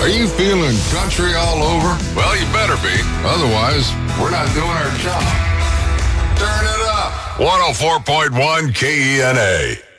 Are you feeling country all over? Well, you better be. Otherwise, we're not doing our job. Turn it up. 104.1 KENA.